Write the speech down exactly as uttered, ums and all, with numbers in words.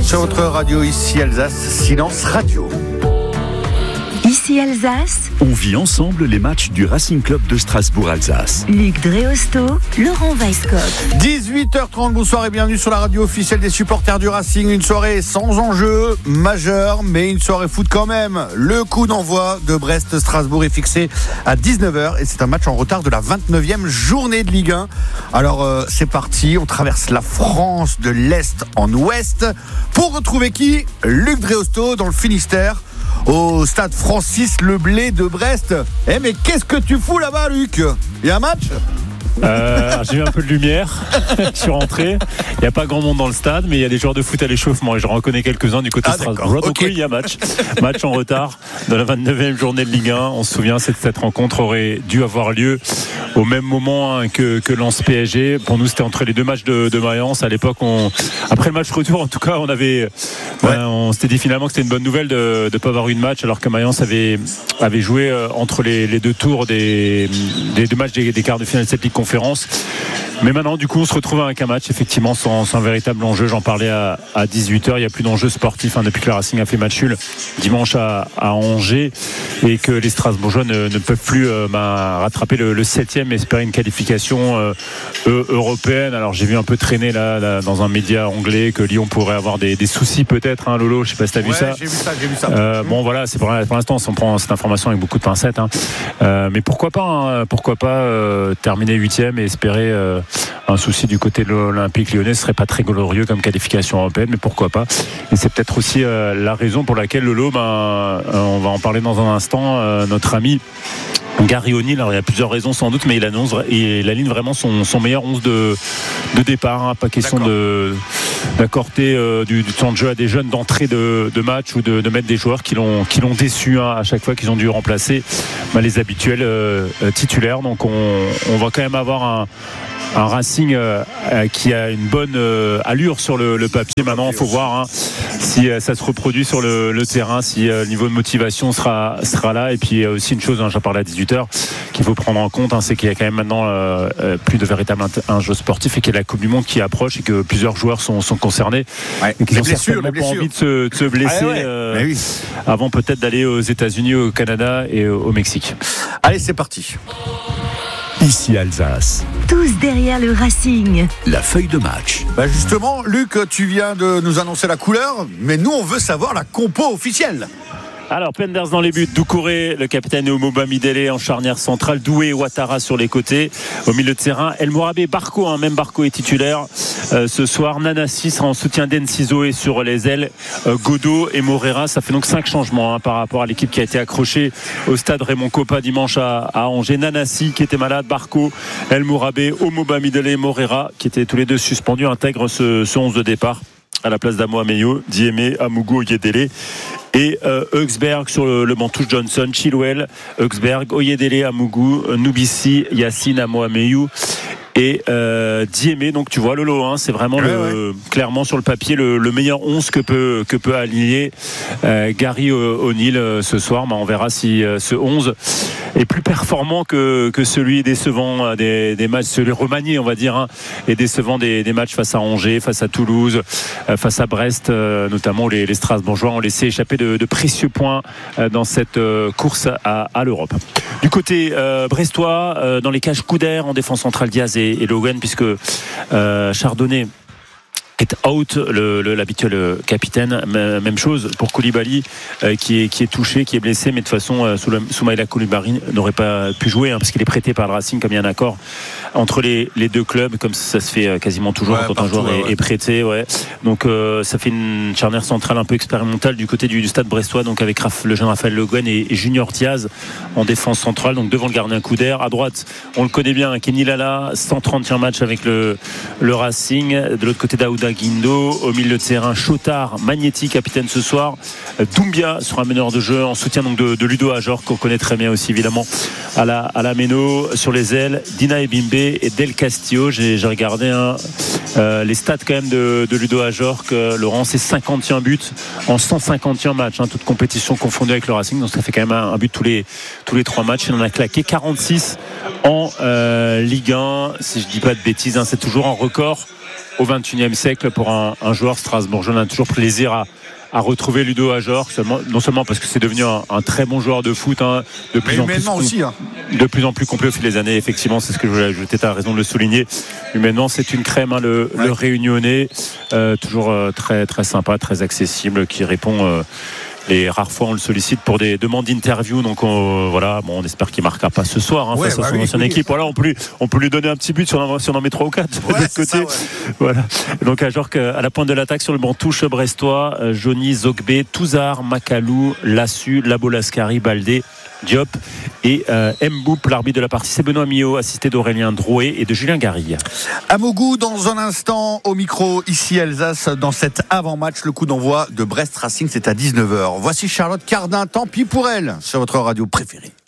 Sur votre radio ici Alsace, Silence Radio. Ici Alsace, on vit ensemble les matchs du Racing Club de Strasbourg-Alsace. Luc Dréosto, Laurent Weisskopf. dix-huit heures trente, bonsoir et bienvenue sur la radio officielle des supporters du Racing. Une soirée sans enjeu majeur, mais une soirée foot quand même. Le coup d'envoi de Brest-Strasbourg est fixé à dix-neuf heures et c'est un match en retard de la vingt-neuvième journée de Ligue un. Alors euh, c'est parti, on traverse la France de l'Est en Ouest pour retrouver qui ? Luc Dréosto dans le Finistère, au stade Francis Leblé de Brest. Eh mais qu'est-ce que tu fous là-bas, Luc ? Il y a un match ? Euh, j'ai eu un peu de lumière. Je suis rentré. Il n'y a pas grand monde dans le stade, mais il y a des joueurs de foot à l'échauffement et je reconnais quelques-uns du côté de ah, Strasbourg. Donc okay. Oui, il y a match. Match en retard de la vingt-neuvième journée de Ligue un. On se souvient, cette, cette rencontre aurait dû avoir lieu au même moment hein, que, que Lens P S G. Pour nous, c'était entre les deux matchs de, de Mayence. À l'époque, on, après le match retour, en tout cas, on avait, ouais. ben, on s'était dit finalement que c'était une bonne nouvelle de ne pas avoir eu de match, alors que Mayence avait, avait joué euh, entre les, les deux tours des, des deux matchs des, des quarts de finale de cette Ligue Conférence. Mais maintenant, du coup, on se retrouve avec un match effectivement sans, sans véritable enjeu. J'en parlais à, à dix-huit heures. Il n'y a plus d'enjeu sportif hein, depuis que le Racing a fait match nul dimanche à, à Angers et que les Strasbourgeois ne, ne peuvent plus euh, bah, rattraper le, le septième et espérer une qualification euh, euh, européenne. Alors, j'ai vu un peu traîner là, là dans un média anglais que Lyon pourrait avoir des, des soucis peut-être. Hein, Lolo, je ne sais pas si tu as vu ouais, ça. J'ai vu ça, j'ai vu ça. Euh, bon, voilà, c'est pour, pour l'instant, on prend cette information avec beaucoup de pincettes. Hein. Euh, mais pourquoi pas, hein, pourquoi pas euh, terminer huitième et espérer euh, un souci du côté de l'Olympique Lyonnais. Ce serait pas très glorieux comme qualification européenne, mais pourquoi pas. Et c'est peut-être aussi euh, la raison pour laquelle Lolo, ben, euh, on va en parler dans un instant, euh, notre ami Gary O'Neill, alors il y a plusieurs raisons sans doute, mais il annonce et il aligne vraiment son, son meilleur onze de, de départ. Hein. Pas question de, d'accorder euh, du, du temps de jeu à des jeunes d'entrée de, de match ou de, de mettre des joueurs qui l'ont, qui l'ont déçu hein, à chaque fois qu'ils ont dû remplacer ben, les habituels euh, titulaires. Donc on, on va quand même avoir un Un Racing euh, qui a une bonne euh, allure sur le, le papier. Maintenant, il faut voir hein, si euh, ça se reproduit sur le, le terrain, si euh, le niveau de motivation sera, sera là. Et puis, il y a aussi une chose, hein, j'en parlais à dix-huit heures, qu'il faut prendre en compte, hein, c'est qu'il y a quand même maintenant euh, euh, plus de véritable enjeu sportif et qu'il y a la Coupe du Monde qui approche et que plusieurs joueurs sont, sont concernés. Ouais, et qu'ils ont certainement pas envie de se, de se blesser ah ouais, euh, oui. avant peut-être d'aller aux États-Unis, au Canada et au Mexique. Allez, c'est parti. Ici Alsace. Tous derrière le Racing. La feuille de match. Bah justement, Luc, tu viens de nous annoncer la couleur, mais nous, on veut savoir la compo officielle. Alors, Penders dans les buts, Doucouré, le capitaine Omoba Midele en charnière centrale, Doué et Ouattara sur les côtés. Au milieu de terrain, El Mourabé, Barco, hein, même Barco est titulaire euh, ce soir. Nanassi sera en soutien d'Enciso et sur les ailes, euh, Godot et Morera. Ça fait donc cinq changements hein, par rapport à l'équipe qui a été accrochée au stade Raymond Coppa dimanche à, à Angers. Nanassi qui était malade, Barco, El Mourabé, Omoba Midele et Morera qui étaient tous les deux suspendus intègrent ce, ce onze de départ à la place d'Amo Ameyo, Diémé, Amugo, Oyedele et euh, Huxberg sur le, le banc touche Johnson, Chilwell, Huxberg, Oyedele, Amugu, Nubisi, Yacine, Amo Ameyu et euh, Diémé. Donc tu vois Lolo hein, c'est vraiment ouais, le, ouais. clairement sur le papier le, le meilleur onze que peut, que peut aligner euh, Gary O'Neill euh, ce soir. Bah, on verra si euh, ce onze est plus performant que, que celui décevant euh, des, des matchs, celui remanié on va dire hein, et décevant des, des matchs face à Angers, face à Toulouse, euh, face à Brest euh, notamment. Les, les Strasbourgeois ont laissé échapper de, de précieux points euh, dans cette euh, course à, à l'Europe. Du côté euh, brestois, euh, dans les cages Couder en défense centrale, Diaz et, et Logan, puisque euh, Chardonnay est out, le, le, l'habituel capitaine. Même chose pour Koulibaly euh, qui, est, qui est touché, qui est blessé, mais de toute façon euh, Soumaïla Koulibaly n'aurait pas pu jouer hein, parce qu'il est prêté par le Racing, comme il y a un accord entre les, les deux clubs, comme ça se fait quasiment toujours ouais, quand partout, un joueur ouais, est, ouais. est prêté ouais. Donc euh, ça fait une charnière centrale un peu expérimentale du côté du, du stade brestois, donc avec Raph, le jeune Raphaël Le Guen et, et Junior Diaz en défense centrale, donc devant le gardien Couder. À droite on le connaît bien, Kenny Lala, cent trentième match avec le, le Racing. De l'autre côté Daouda Guindo, au milieu de terrain Chotard, Magnetti capitaine ce soir, Doumbia sur un meneur de jeu en soutien donc de, de Ludo Ajor qu'on connaît très bien aussi évidemment à la, à la Méno. Sur les ailes Dina Ebimbe et Del Castillo. J'ai, j'ai regardé hein, euh, les stats quand même de, de Ludo Ajor, que Laurent, c'est cinquante et un buts en cent cinquante et un matchs, hein, toute compétition confondue avec le Racing, donc ça fait quand même un, un but tous les, tous les trois matchs. Il en a claqué quarante-six en euh, Ligue un. Si je dis pas de bêtises, hein, c'est toujours un record au vingt et unième siècle pour un, un joueur strasbourgeois. On a toujours plaisir à à retrouver Ludo Ajor, seulement, non seulement parce que c'est devenu un, un très bon joueur de foot, hein, de plus mais en plus aussi, hein. de plus en plus complet au fil des années. Effectivement, c'est ce que je voulais ajouter. Tu as raison de le souligner. Humainement, c'est une crème, hein, le, ouais. le Réunionnais, euh, toujours euh, très très sympa, très accessible, qui répond. Euh, Les rares fois on le sollicite pour des demandes d'interview, donc on, voilà, bon, on espère qu'il marquera pas ce soir hein, ouais, face bah à son oui, ancienne oui. équipe. Voilà, on peut lui, on peut lui donner un petit but si on en, si on en met trois ou quatre ouais, de l'autre côté. Ça, ouais. Voilà. Donc à genre à la pointe de l'attaque sur le banc touche brestois, euh, Johnny, Zogbe, Touzard, Makalou, Lassu, Labolascari, Baldé, Diop et euh, Mboup. L'arbitre de la partie, c'est Benoît Millot, assisté d'Aurélien Drouet et de Julien Garille. Amogou dans un instant au micro ici Alsace dans cet avant-match, le coup d'envoi de Brest Racing, c'est à dix-neuf heures. Voici Charlotte Cardin, tant pis pour elle, sur votre radio préférée.